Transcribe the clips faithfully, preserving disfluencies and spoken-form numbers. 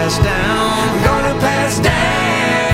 pass down. Gonna pass down.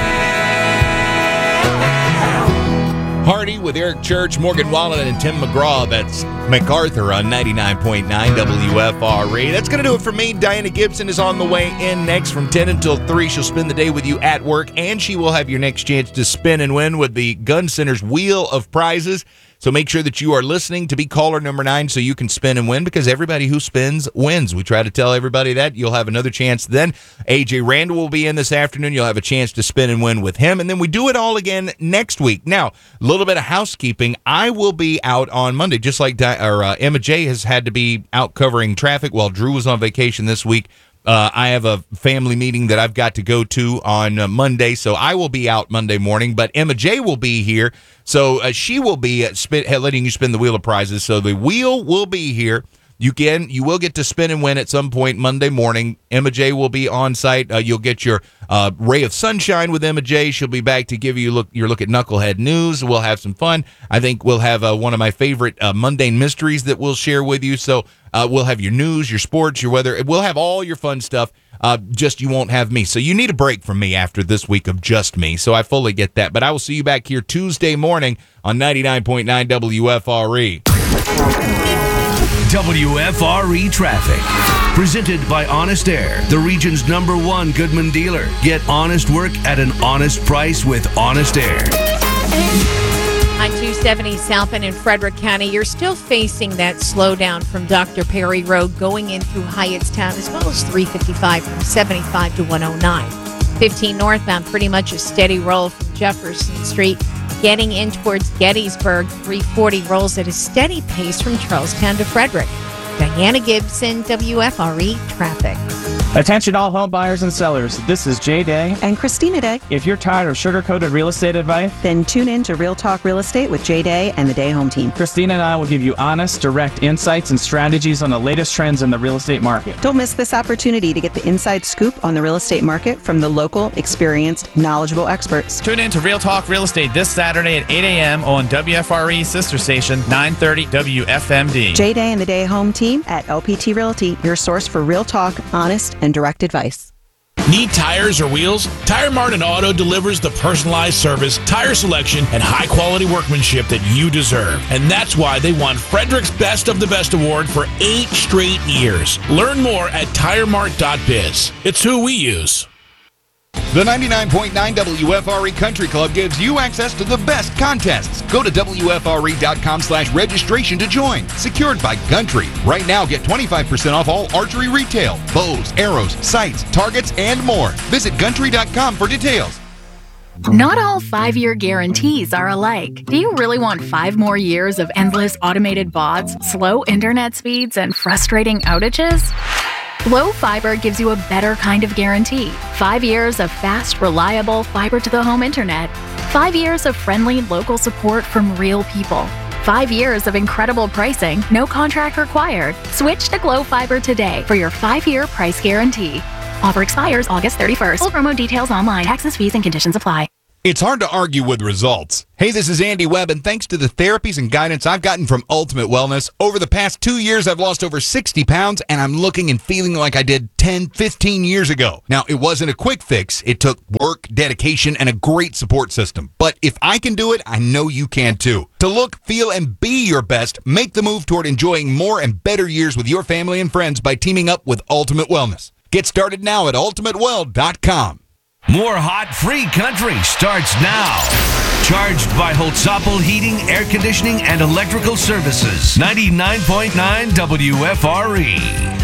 Hardy with Eric Church, Morgan Wallen, and Tim McGraw. That's MacArthur on ninety-nine point nine W F R E. That's going to do it for me. Diana Gibson is on the way in next from ten until three. She'll spend the day with you at work, and she will have your next chance to spin and win with the Gun Center's Wheel of Prizes. So make sure that you are listening to be caller number nine so you can spin and win, because everybody who spins wins. We try to tell everybody that. You'll have another chance then. A J Randall will be in this afternoon. You'll have a chance to spin and win with him. And then we do it all again next week. Now, a little bit of housekeeping. I will be out on Monday, just like Di- or, uh, Emma J has had to be out covering traffic while Drew was on vacation this week. Uh, I have a family meeting that I've got to go to on uh, Monday, so I will be out Monday morning, but Emma J will be here, so uh, she will be uh, spin, letting you spin the Wheel of Prizes, so the wheel will be here. You can, you will get to spin and win at some point Monday morning. Emma J will be on site. Uh, you'll get your uh, ray of sunshine with Emma J. She'll be back to give you look, your look at Knucklehead News. We'll have some fun. I think we'll have uh, one of my favorite uh, mundane mysteries that we'll share with you. So uh, we'll have your news, your sports, your weather. We'll have all your fun stuff. Uh, just you won't have me. So you need a break from me after this week of just me. So I fully get that. But I will see you back here Tuesday morning on ninety-nine point nine W F R E. W F R E Traffic. Presented by Honest Air, the region's number one Goodman dealer. Get honest work at an honest price with Honest Air. On two seventy southbound in Frederick County, you're still facing that slowdown from Doctor Perry Road going in through Hyattstown, as well as three fifty-five from seventy-five to one oh nine. fifteen northbound, pretty much a steady roll from Jefferson Street. Getting in towards Gettysburg, three forty rolls at a steady pace from Charlestown to Frederick. Diana Gibson, W F R E Traffic. Attention all home buyers and sellers. This is Jay Day. And Christina Day. If you're tired of sugar-coated real estate advice, then tune in to Real Talk Real Estate with Jay Day and the Day Home Team. Christina and I will give you honest, direct insights and strategies on the latest trends in the real estate market. Don't miss this opportunity to get the inside scoop on the real estate market from the local, experienced, knowledgeable experts. Tune in to Real Talk Real Estate this Saturday at eight a.m. on W F R E sister station nine thirty W F M D. Jay Day and the Day Home Team at L P T Realty, your source for real talk, honest, and direct advice. Need tires or wheels? Tire Mart and Auto delivers the personalized service, tire selection, and high-quality workmanship that you deserve. And that's why they won Frederick's Best of the Best award for eight straight years. Learn more at tire mart dot biz. It's who we use. The ninety-nine point nine W F R E Country Club gives you access to the best contests. Go to W F R E dot com slash registration to join. Secured by Country. Right now, get twenty-five percent off all archery retail, bows, arrows, sights, targets, and more. Visit Country dot com for details. Not all five-year guarantees are alike. Do you really want five more years of endless automated bots, slow internet speeds, and frustrating outages? Glo Fiber gives you a better kind of guarantee. Five years of fast, reliable fiber-to-the-home internet. Five years of friendly local support from real people. Five years of incredible pricing, no contract required. Switch to Glo Fiber today for your five-year price guarantee. Offer expires August thirty-first. Full promo details online. Taxes, fees, and conditions apply. It's hard to argue with results. Hey, this is Andy Webb, and thanks to the therapies and guidance I've gotten from Ultimate Wellness, over the past two years, I've lost over sixty pounds, and I'm looking and feeling like I did ten, fifteen years ago. Now, it wasn't a quick fix. It took work, dedication, and a great support system. But if I can do it, I know you can too. To look, feel, and be your best, make the move toward enjoying more and better years with your family and friends by teaming up with Ultimate Wellness. Get started now at ultimate well dot com. More hot free country starts now. Charged by Holtzapfel Heating, Air Conditioning, and Electrical Services. ninety-nine point nine W F R E.